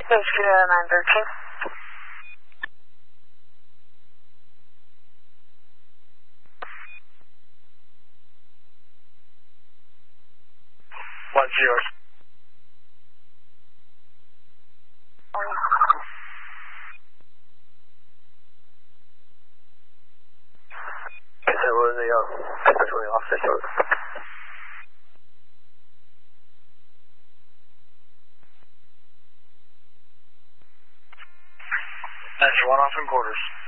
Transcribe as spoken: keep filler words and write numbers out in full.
H Q nine thirteen. What's yours? Is that where the, uh, that's where the officer showed? That's one off in quarters.